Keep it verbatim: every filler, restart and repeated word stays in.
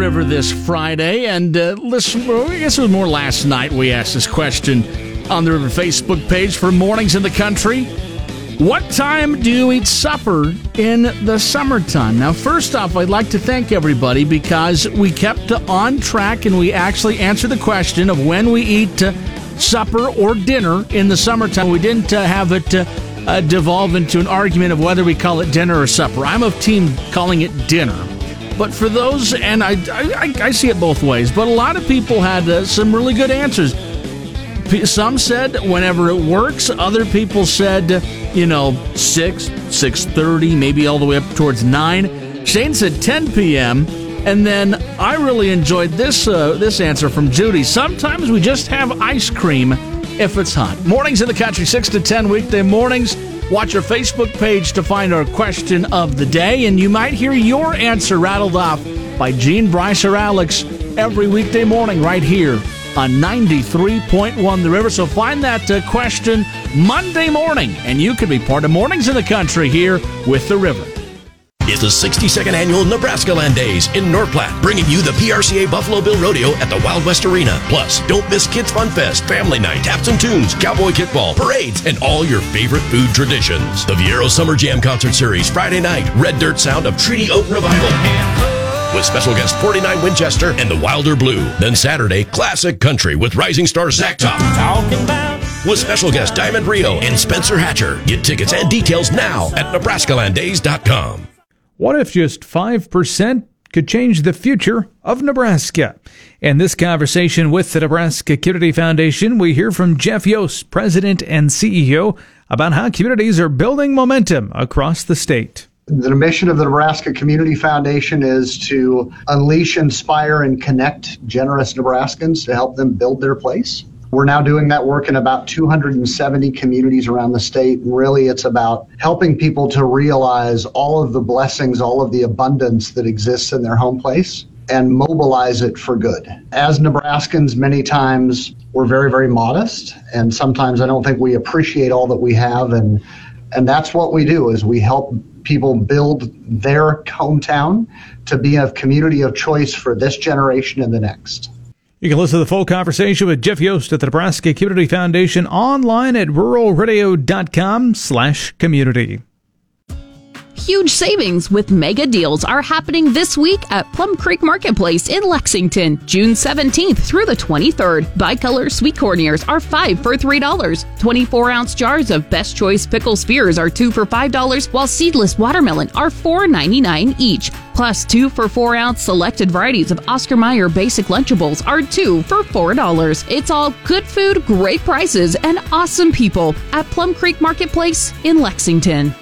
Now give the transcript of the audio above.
River this Friday, and uh, listen, well, I guess it was more last night we asked this question on the River Facebook page for Mornings in the Country. What time do you eat supper in the summertime? Now, first off, I'd like to thank everybody because we kept on track and we actually answered the question of when we eat uh, supper or dinner in the summertime. We didn't uh, have it uh, uh, devolve into an argument of whether we call it dinner or supper. I'm of team calling it dinner. But for those, and I, I, I see it both ways, but a lot of people had uh, some really good answers. Some said whenever it works. Other people said, you know, six, six thirty, maybe all the way up towards nine. Shane said ten p.m., and then I really enjoyed this uh, this answer from Judy. Sometimes we just have ice cream if it's hot. Mornings in the Country, six to ten weekday mornings. Watch our Facebook page to find our question of the day, and you might hear your answer rattled off by Gene, Bryce, or Alex every weekday morning right here on ninety-three point one The River. So find that uh, question Monday morning, and you can be part of Mornings in the Country here with The River. It's the sixty-second Annual Nebraska Land Days in North Platte, bringing you the P R C A Buffalo Bill Rodeo at the Wild West Arena. Plus, don't miss Kids Fun Fest, Family Night, Taps and Tunes, Cowboy Kickball, parades, and all your favorite food traditions. The Viero Summer Jam Concert Series, Friday night, Red Dirt Sound of Treaty Oak Revival, with special guest forty-nine Winchester and the Wilder Blue. Then Saturday, Classic Country with rising star Zach Top. Talking about with special guest Diamond Rio and Spencer Hatcher. Get tickets and details now at Nebraska Land Days dot com. What if just five percent could change the future of Nebraska? In this conversation with the Nebraska Community Foundation, we hear from Jeff Yost, President and C E O, about how communities are building momentum across the state. The mission of the Nebraska Community Foundation is to unleash, inspire, and connect generous Nebraskans to help them build their place. We're now doing that work in about two hundred seventy communities around the state. And really, it's about helping people to realize all of the blessings, all of the abundance that exists in their home place and mobilize it for good. As Nebraskans, many times we're very, very modest. And sometimes I don't think we appreciate all that we have. And, and that's what we do, is we help people build their hometown to be a community of choice for this generation and the next. You can listen to the full conversation with Jeff Yost at the Nebraska Community Foundation online at rural radio dot com slash community. Huge savings with mega deals are happening this week at Plum Creek Marketplace in Lexington, June seventeenth through the twenty-third. Bicolor sweet corn ears are five for three dollars. twenty-four ounce jars of Best Choice pickle spheres are two for five dollars, while seedless watermelon are four ninety-nine each. Plus, two for four ounce selected varieties of Oscar Mayer Basic Lunchables are two for four dollars. It's all good food, great prices, and awesome people at Plum Creek Marketplace in Lexington.